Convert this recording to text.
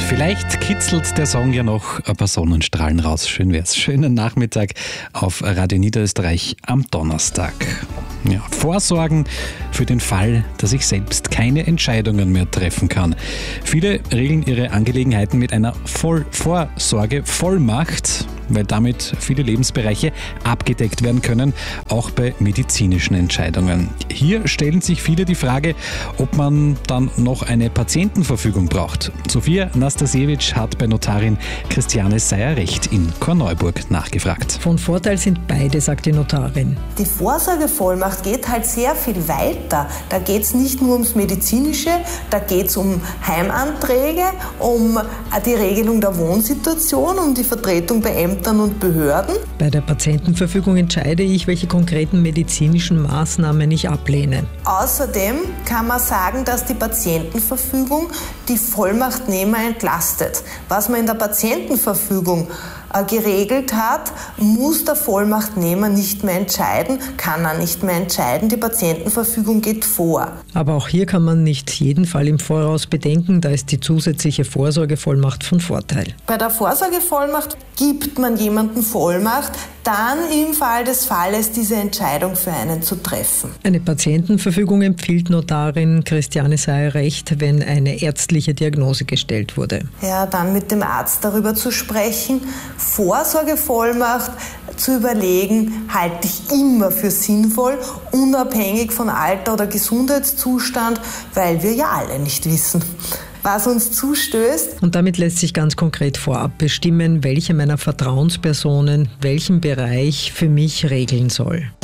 Vielleicht kitzelt der Song ja noch ein paar Sonnenstrahlen raus. Schön wär's. Schönen Nachmittag auf Radio Niederösterreich am Donnerstag. Ja, Vorsorgen für den Fall, dass ich selbst keine Entscheidungen mehr treffen kann. Viele regeln ihre Angelegenheiten mit einer Vorsorgevollmacht, weil damit viele Lebensbereiche abgedeckt werden können, auch bei medizinischen Entscheidungen. Hier stellen sich viele die Frage, ob man dann noch eine Patientenverfügung braucht. Sophia Nastasiewicz hat bei Notarin Christiane Seyer-Recht in Korneuburg nachgefragt. Von Vorteil sind beide, sagt die Notarin. Die Vorsorgevollmacht geht halt sehr viel weiter. Da geht es nicht nur ums Medizinische, da geht es um Heimanträge, um die Regelung der Wohnsituation, um die Vertretung bei Ämtern und Behörden. Bei der Patientenverfügung entscheide ich, welche konkreten medizinischen Maßnahmen ich ablehne. Außerdem kann man sagen, dass die Patientenverfügung die Vollmachtnehmer entlastet. Was man in der Patientenverfügung geregelt hat, muss der Vollmachtnehmer nicht mehr entscheiden, kann er nicht mehr entscheiden. Die Patientenverfügung geht vor. Aber auch hier kann man nicht jeden Fall im Voraus bedenken, da ist die zusätzliche Vorsorgevollmacht von Vorteil. Bei der Vorsorgevollmacht gibt man jemandem Vollmacht, dann im Fall des Falles diese Entscheidung für einen zu treffen. Eine Patientenverfügung empfiehlt Notarin Christiane Seyer-Recht, wenn eine ärztliche Diagnose gestellt wurde. Ja, dann mit dem Arzt darüber zu sprechen. Vorsorgevollmacht zu überlegen, halte ich immer für sinnvoll, unabhängig von Alter oder Gesundheitszustand, weil wir ja alle nicht wissen, was uns zustößt. Und damit lässt sich ganz konkret vorab bestimmen, welche meiner Vertrauenspersonen welchen Bereich für mich regeln soll.